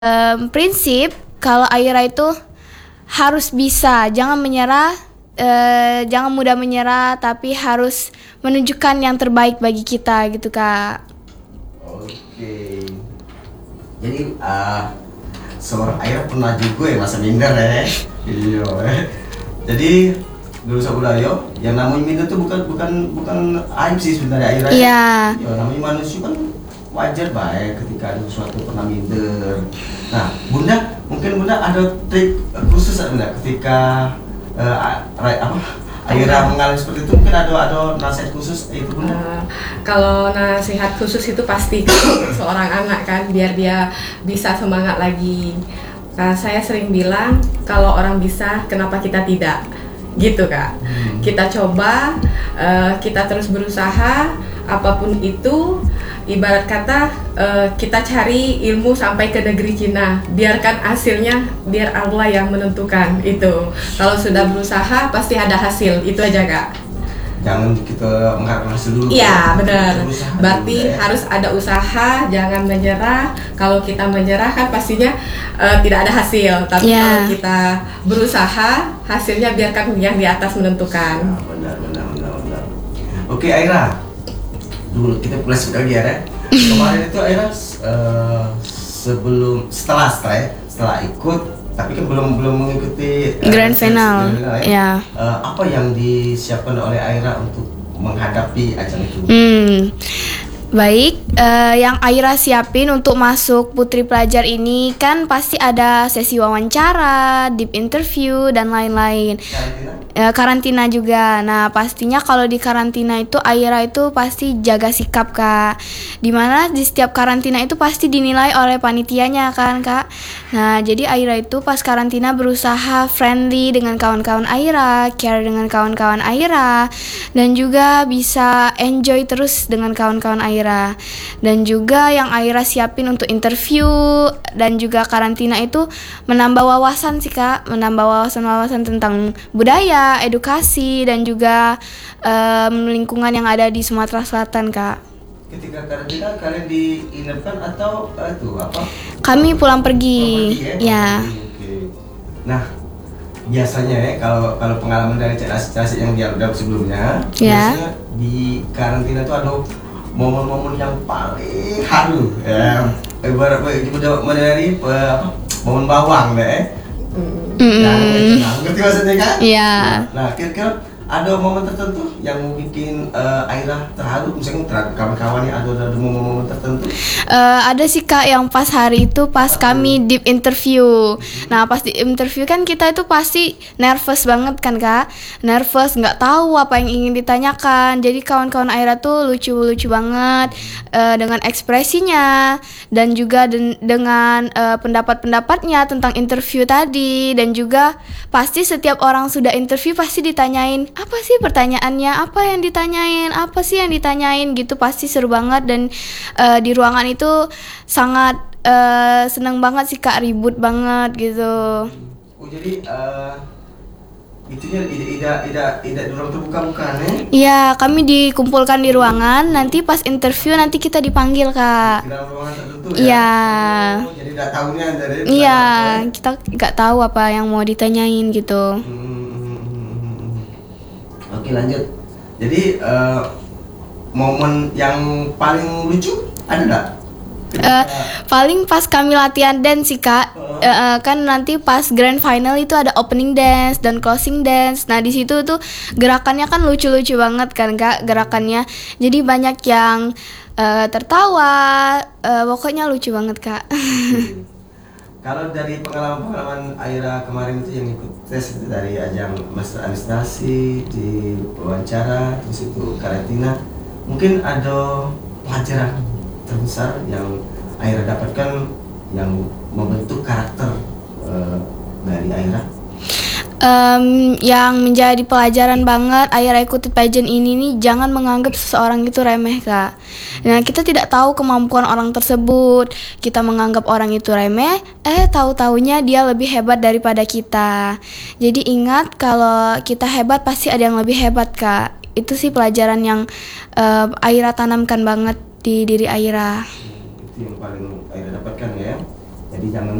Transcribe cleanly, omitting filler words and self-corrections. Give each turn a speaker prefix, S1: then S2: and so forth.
S1: Prinsip kalau Aira itu harus bisa, jangan menyerah, jangan mudah menyerah, tapi harus menunjukkan yang terbaik bagi kita gitu Kak.
S2: Oke. Jadi seorang Aira pernah juga ya masa minder ya. Iya. Jadi dulu Sabulayo, yang namanya minder tuh bukan aib sih sebenarnya Aira.
S1: Iya.
S2: Ya, namanya manusia kan wajar baik ketika ada sesuatu pernah minder. Nah, Bunda, mungkin Bunda ada trik khusus Bunda ketika Aira mengalami seperti itu, mungkin ada nasihat khusus itu Bunda?
S3: Kalau nasihat khusus itu pasti seorang anak kan, biar dia bisa semangat lagi. Saya sering bilang kalau orang bisa, kenapa kita tidak? Gitu Kak. Kita coba, kita terus berusaha, apapun itu. Ibarat kata kita cari ilmu sampai ke negeri Cina, biarkan hasilnya biar Allah yang menentukan itu. Kalau sudah berusaha pasti ada hasil, itu aja Kak.
S2: Jangan kita mengharapkan hasil dulu.
S3: Iya benar. Berarti
S2: dulu, ya.
S3: harus ada usaha, jangan menyerah. Kalau kita menyerah kan pastinya tidak ada hasil. Tapi kalau kita berusaha, hasilnya biarkan yang di atas menentukan.
S2: Benar. Oke Aira, dulu kita flashback lagi ya. Kemarin itu Aira setelah ikut, tapi kan belum mengikuti
S1: Grand Final. Ya.
S2: Apa yang disiapkan oleh Aira untuk menghadapi ajang itu?
S1: Baik, yang Aira siapin untuk masuk Putri Pelajar ini kan pasti ada sesi wawancara, deep interview, dan lain-lain. Karantina juga. Nah, pastinya kalau di karantina itu Aira itu pasti jaga sikap Kak. Dimana di setiap karantina itu pasti dinilai oleh panitianya kan Kak. Nah, jadi Aira itu pas karantina berusaha friendly dengan kawan-kawan Aira, care dengan kawan-kawan Aira, dan juga bisa enjoy terus dengan kawan-kawan Aira. Dan juga yang Aira siapin untuk interview dan juga karantina itu menambah wawasan sih Kak, menambah wawasan tentang budaya, edukasi, dan juga lingkungan yang ada di Sumatera Selatan Kak.
S2: Ketika karantina kalian diinapkan atau itu apa?
S1: Kami pulang pergi. Ya.
S2: Oke. Nah, biasanya ya kalau pengalaman dari Cak yang dia udah sebelumnya, biasanya di karantina itu ada momen-momen yang paling haru ya. Ibarat dari momen bawang deh. Ngerti maksudnya kan?
S1: Iya.
S2: Nah, kira-kira ada momen tertentu yang bikin Aira terharu, misalnya terhadap kawan-kawannya, ada momen-momen tertentu?
S1: Ada sih Kak, yang pas hari itu pas kami deep interview. Nah, pas di interview kan kita itu pasti nervous banget kan Kak. Nervous, nggak tahu apa yang ingin ditanyakan. Jadi kawan-kawan Aira tuh lucu banget dengan ekspresinya dan juga dengan pendapat-pendapatnya tentang interview tadi. Dan juga pasti setiap orang sudah interview pasti ditanyain, apa sih pertanyaannya, apa sih yang ditanyain gitu. Pasti seru banget. Dan di ruangan itu sangat seneng banget sih Kak, ribut banget gitu.
S2: Oh jadi itunya tidak di ruang terbuka bukan ya?
S1: Iya, kami dikumpulkan di ruangan, nanti pas interview nanti kita dipanggil Kak.
S2: Di dalam ruangan tertentu ya?
S1: Iya.
S2: Oh, jadi tidak tahunya dari
S1: Iya, kita nggak tahu apa yang mau ditanyain gitu.
S2: Oke lanjut. Jadi momen yang paling lucu ada nggak?
S1: Paling pas kami latihan dance sih Kak. Kan nanti pas grand final itu ada opening dance dan closing dance. Nah di situ tuh gerakannya kan lucu-lucu banget kan Kak gerakannya. Jadi banyak yang tertawa. Pokoknya lucu banget Kak.
S2: Kalau dari pengalaman Aira kemarin itu yang ikut tes itu dari ajang master administrasi, di wawancara, terus itu karantina, mungkin ada pelajaran terbesar yang Aira dapatkan yang membentuk karakter dari Aira?
S1: Yang menjadi pelajaran banget Aira ikuti pageant ini nih, jangan menganggap seseorang itu remeh Kak. Nah kita tidak tahu kemampuan orang tersebut, kita menganggap orang itu remeh, tahu-taunya dia lebih hebat daripada kita. Jadi ingat kalau kita hebat pasti ada yang lebih hebat Kak. Itu sih pelajaran yang Aira tanamkan banget di diri Aira.
S2: Itu yang paling Aira dapatkan ya. Jadi Jadi jangan